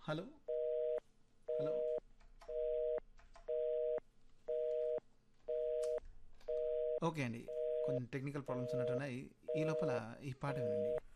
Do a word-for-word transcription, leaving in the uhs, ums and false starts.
Hello hello okay అండి. కొన్ని technical problems ఉన్నట్టున్నాయి. ఈ లోపల ఈ పాట వినండి.